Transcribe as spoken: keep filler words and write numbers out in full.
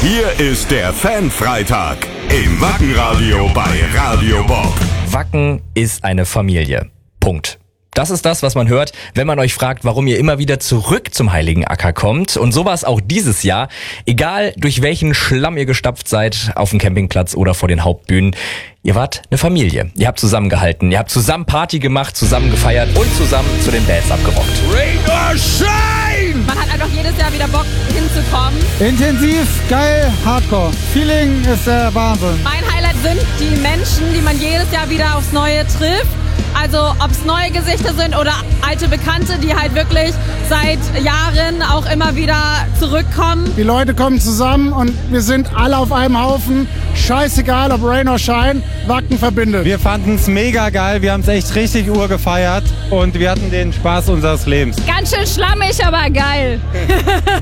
Hier ist der Fan-Freitag im Wackenradio bei Radio Bob. Wacken ist eine Familie. Punkt. Das ist das, was man hört, wenn man euch fragt, warum ihr immer wieder zurück zum Heiligen Acker kommt. Und so war es auch dieses Jahr. Egal, durch welchen Schlamm ihr gestapft seid, auf dem Campingplatz oder vor den Hauptbühnen. Ihr wart eine Familie. Ihr habt zusammengehalten. Ihr habt zusammen Party gemacht, zusammen gefeiert und zusammen zu den Bands abgerockt. Rain or shine! Man hat einfach jedes Jahr wieder Bock hinzukommen. Intensiv, geil, Hardcore. Feeling ist der Wahnsinn. Mein Highlight sind die Menschen, die man jedes Jahr wieder aufs Neue trifft. Also ob es neue Gesichter sind oder alte Bekannte, die halt wirklich seit Jahren auch immer wieder zurückkommen. Die Leute kommen zusammen und wir sind alle auf einem Haufen. Scheißegal, ob Rain or Shine, Wacken verbindet. Wir fanden es mega geil, wir haben es echt richtig urgefeiert und wir hatten den Spaß unseres Lebens. Ganz schön schlammig, aber geil.